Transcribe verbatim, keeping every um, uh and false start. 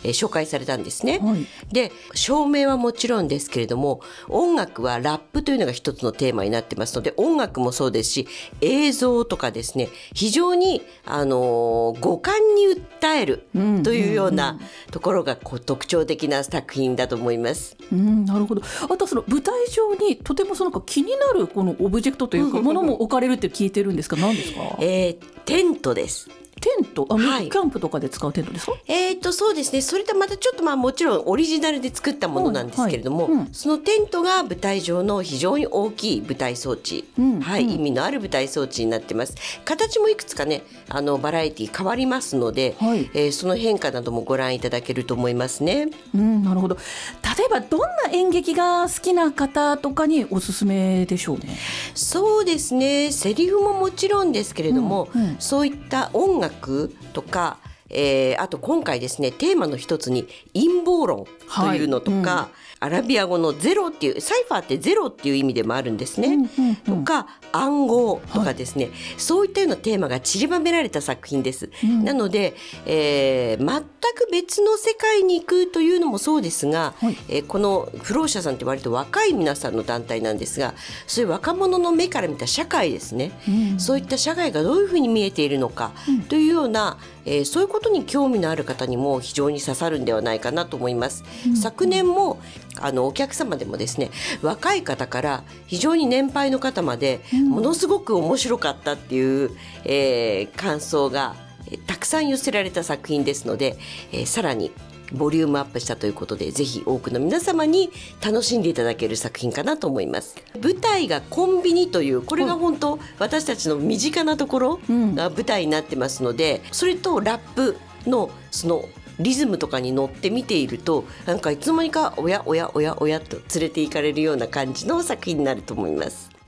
えー、紹介されたんですね、 はい、 で照明はもちろんですけれども、音楽はラップというのが一つのテーマになってますので、音楽もそうですし映像とかですね、非常に、あのー、五感に訴えるというようなところがこう特徴的な作品だと思います。 うん、なるほど。あとその舞台上にとてもそのなんか気になるこのオブジェクトというかものも置かれるって聞いてるんですが、何ですか？ えー、テントです。 テント、あの、 はい、 キャンプとかで使うテントですか？ えーとそうですね、それとまたちょっとまあもちろんオリジナルで作ったものなんですけれども、 はいはい、うん、 そのテントが舞台上の非常に大きい舞台装置、 うんはい、 うん、 意味のある舞台装置になってます。形もいくつかね、あのバラエティ変わりますので、 はい、 えー、その変化などもご覧いただけると思いますね。 うん、なるほど。例えばどんな演劇が好きな方とかにおすすめでしょうね？ そうですね、セリフももちろんですけれども、 うんうん、 そういった音楽とか、えー、あと今回ですね、テーマの一つに陰謀論というのとか、はい、うん、アラビア語のゼロっていう、サイファーってゼロっていう意味でもあるんですね、うんうんうん、とか暗号とかですね、はい、そういったようなテーマが散りばめられた作品です、うん、なので、えー、全く別の世界に行くというのもそうですが、はい、えー、このフローシャさんって割と若い皆さんの団体なんですが、そういう若者の目から見た社会ですね、うん、そういった社会がどういうふうに見えているのかというような、えー、そういうことに興味のある方にも非常に刺さるんではないかなと思います、うん、昨年もあのお客様でもですね、若い方から非常に年配の方までものすごく面白かったっていう、えー、感想がたくさん寄せられた作品ですので、えー、さらにボリュームアップしたということで、ぜひ多くの皆様に楽しんでいただける作品かなと思います。舞台がコンビニという、これが本当私たちの身近なところが舞台になってますので、それとラップのそのリズムとかに乗って見ていると、なんかいつの間にかおやおやおやおやと連れて行かれるような感じの作品になると思います。